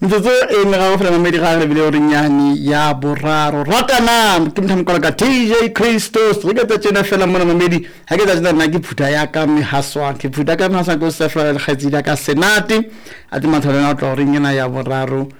metsotso e me ga go fela mamedi ga re bile o renyane ya boraro ratana ke mthamo ka TJ Christos re ka tsena fela mona mamedi ha ke tsena nna ke phuta ya ka mehaswa ke phuta ka mehaswa go se fela le khatsida ka senate a di mathola na tlo renyana ya boraro